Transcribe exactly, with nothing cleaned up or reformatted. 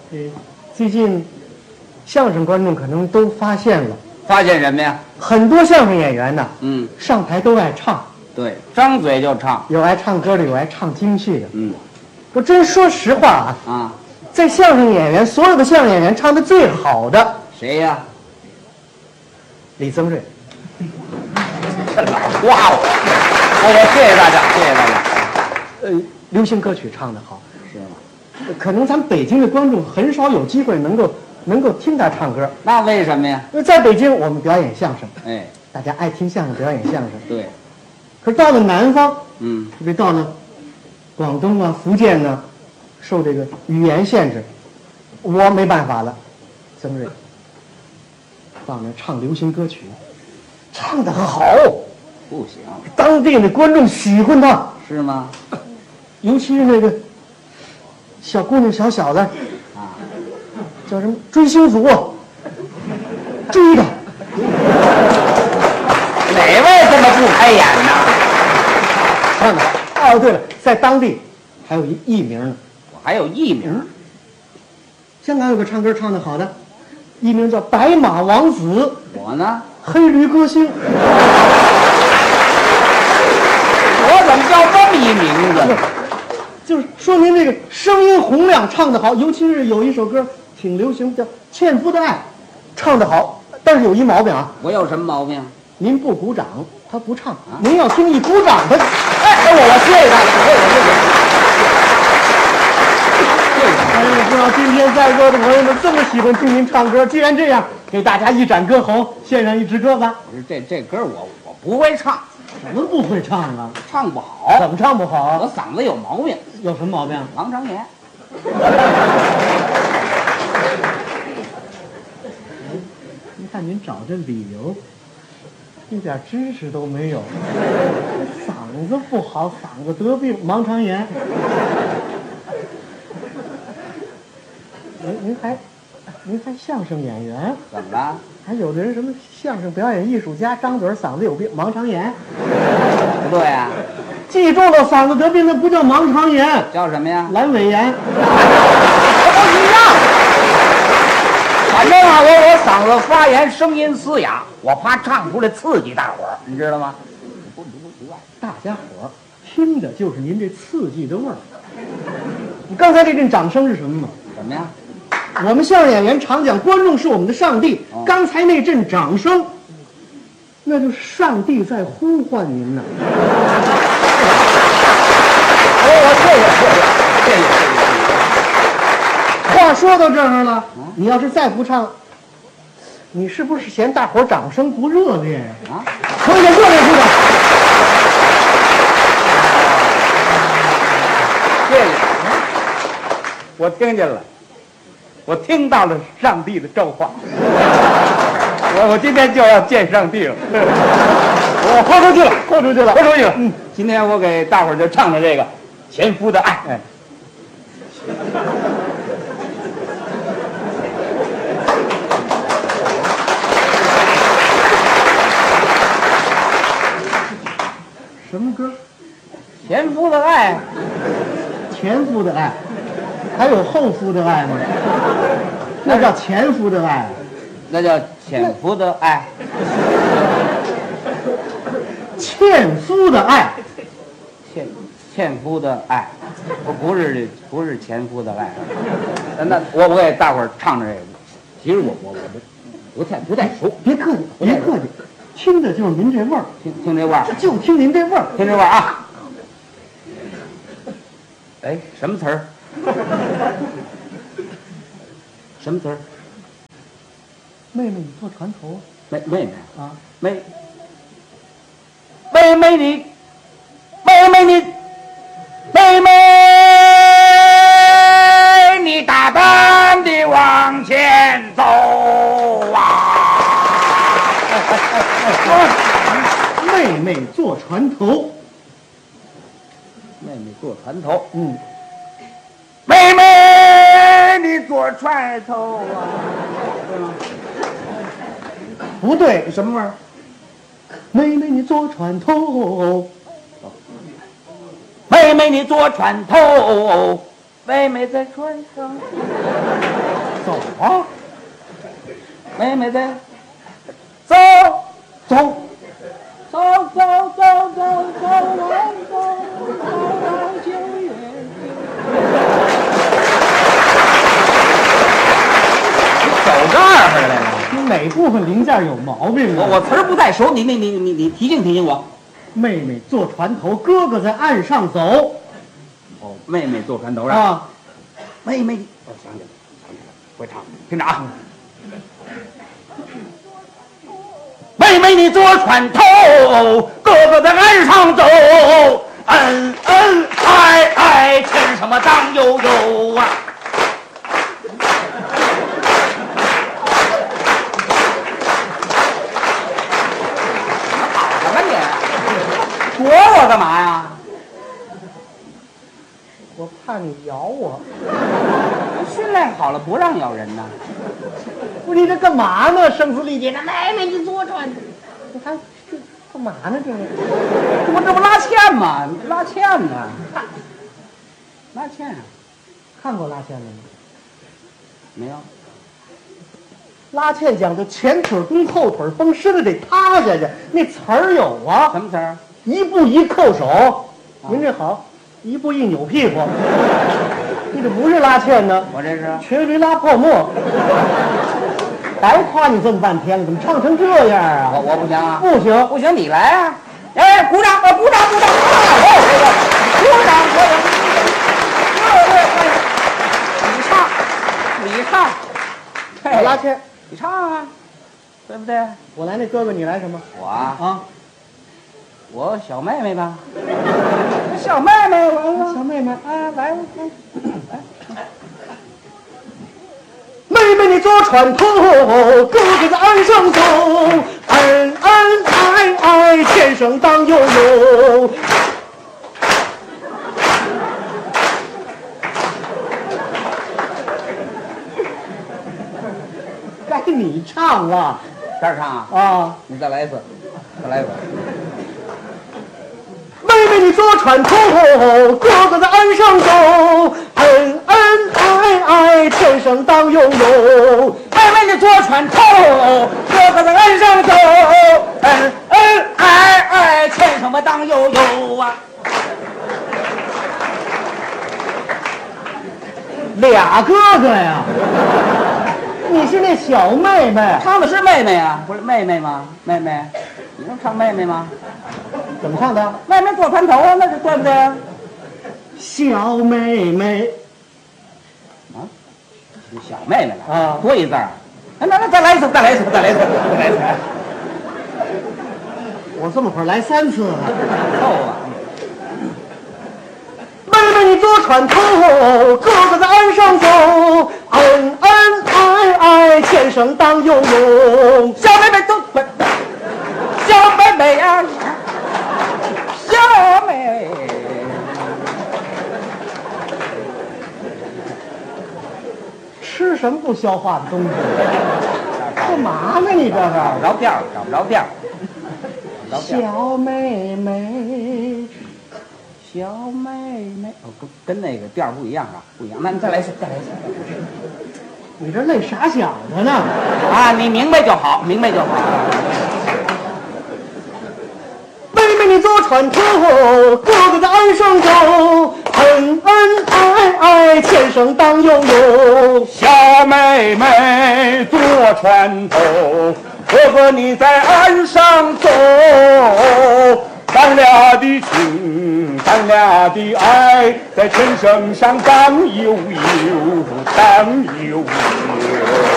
呃，最近相声观众可能都发现了， 发现什么呀？ 很多相声演员呢， 嗯， 上台都爱唱， 对，张嘴就唱。 有爱唱歌的，有爱唱京剧的。 嗯， 我真说实话啊， 啊， 在相声演员，所有的相声演员唱的最好的， 谁呀？ 李增瑞。 老夸我，我我谢谢大家，谢谢大家。 呃，流行歌曲唱得好， 是吗？ 可能咱北京的观众很少有机会能够能够听他唱歌。 那为什么呀？ 因为在北京我们表演相声， 哎， 大家爱听相声，表演相声。 对， 可是到了南方， 嗯， 特别到了广东啊、福建呢，受这个语言限制，我没办法了。曾瑞到那唱流行歌曲，唱得好， 不行， 当地的观众喜欢他， 是吗？ 尤其是那个小姑娘、小小子， 啊， 叫什么追星族，追的。 哪位这么不开眼呢？ 唱得好。哦，对了，在当地还有一艺名呢， 我还有艺名， 香港有个唱歌唱得好的，艺名叫白马王子， 我呢？ 黑驴歌星。 我怎么叫这么一名字？ 就是说明这个声音洪亮，唱得好，尤其是有一首歌挺流行，叫《纤夫的爱》，唱得好，但是有一毛病啊， 我有什么毛病？ 您不鼓掌，他不唱；您要听一鼓掌，他哎，我我谢谢大家，谢谢谢谢。 哎，我不知道今天在座的朋友们这么喜欢听您唱歌，既然这样，给大家一展歌喉，献上一支歌吧。 不是这这歌我我不会唱， 怎么不会唱啊？ 唱不好， 怎么唱不好啊？ 我嗓子有毛病， 有什么毛病？ 盲肠炎。 您看您找这理由，一点知识都没有，嗓子不好，嗓子得病，盲肠炎。您您还您还相声演员？ 怎么了？ 还有的人什么相声表演艺术家，张嘴嗓子有病，盲肠炎。 不对啊， 记住了，嗓子得病那不叫盲肠炎， 叫什么呀？ 阑尾炎。 这都一样。反正啊，我我嗓子发炎，声音嘶哑，我怕唱出来刺激大伙儿，你知道吗？不不不不， 大家伙儿听的就是您这刺激的味儿。你刚才这阵掌声是什么吗？ 什么呀？ 我们相声演员常讲，观众是我们的上帝。 哦、 刚才那阵掌声，那就是上帝在呼唤您呢。 我我谢谢谢谢谢谢谢谢。 话说到这儿了，嗯、你要是再不唱，你是不是嫌大伙儿掌声不热烈呀？啊，可以热烈鼓掌。 谢谢。我听见了。我听到了上帝的召唤，我我今天就要见上帝了， 我豁出去了，豁出去了， 豁出去了。嗯，今天我给大伙儿就唱的这个《前夫的爱》。哎， 什么歌？ 前夫的爱， 前夫的爱。还有后夫的爱吗？那叫前夫的爱， 那叫潜伏的爱， 纤夫的爱， 纤纤夫的爱，不不是不是前夫的爱。那我我给大伙儿唱着这个，其实我我我不太不太熟， 别客气，别客气，听的就是您这味儿， 听听这味儿， 就听您这味儿， 听这味儿啊。哎，什么词儿？什么词儿？ 妹妹，你坐船头。 妹妹妹啊， 妹妹妹你，妹妹你，妹妹你大胆地往前走啊！ 妹妹坐船头。 妹妹坐船头， 嗯。 妹妹，你坐船头啊？对吗？ 不对，什么味儿？妹妹，你坐船头。 妹妹，你坐船头， 妹妹在船上走啊， 妹妹在走走走走走走走走走到九月走这儿回来了。 你哪部分零件有毛病啊？ 我我词儿不太熟，你你你你你提醒提醒我。 妹妹坐船头，哥哥在岸上走。 哦，妹妹坐船头上。 啊， 妹妹，我想起来了，想起来了，会唱，听着啊。妹妹你坐船头，哥哥在岸上走，恩恩爱爱，牵什么荡悠悠啊。躲我干嘛呀？ 我怕你咬我。 训练好了不让咬人呢。 不是你这干嘛呢？声嘶力竭的，妹妹你坐船，你还这干嘛呢？这是我这不拉纤吗？拉纤呢？拉纤啊？ 看过拉纤的吗？ 没有。 拉纤讲究前腿弓后腿绷，身子得塌下去。那词儿有啊， 什么词儿？ 一步一扣手。您这好，一步一扭屁股。你这不是拉纤呢， 我这是瘸驴拉泡沫。白夸你这么半天了，怎么唱成这样啊？ 我我不行啊， 不行不行，你来啊！哎，鼓掌！呃，鼓掌！鼓掌！鼓掌！鼓掌！你唱，你唱， 我拉纤， 你唱啊，对不对？ 我来那哥哥，你来什么？ 我啊， 啊， 我小妹妹吧，小妹妹来了， 小妹妹， 啊，来来。 妹妹你坐船头，哥哥在岸上走，恩恩爱爱，牵绳荡悠悠。该你唱了这儿唱啊， 啊！ 你再来一次，再来一次。 妹妹你坐船头，哥哥在岸上走，恩恩爱爱，牵绳荡悠悠。 妹妹你坐船头，哥哥在岸上走，恩恩爱爱，牵什么荡悠悠啊？ 俩哥哥呀，你是那小妹妹， 唱的是妹妹啊，不是妹妹吗？妹妹，你能唱妹妹吗？ 怎么唱的？ 妹妹坐船头啊，那是对不对啊？ 小妹妹啊，是小妹妹了啊多一字儿。来来来，再来一次，再来一次，再来一次，再来一次。 我这么会儿来三次了。 够了。 妹妹你坐船头，哥哥在岸上走，恩恩爱爱，牵绳荡悠悠。 小妹妹坐船，小妹妹呀、啊，小妹。 吃什么不消化的东西？干嘛呢你这找是？ 不着调，找不着调。找不着调。 小妹妹， 小妹妹，哦，不，跟那个调不一样啊，不一样。那你再来一次，再来一次。 你这累傻小子呢？ 啊，你明白就好，明白就好。 妹妹你坐船头，哥哥在岸上走，恩恩爱爱，牵绳荡悠悠。 小妹妹坐船头，哥哥你在岸上走，咱俩的情，咱俩的爱，在天绳上荡悠悠，荡悠悠。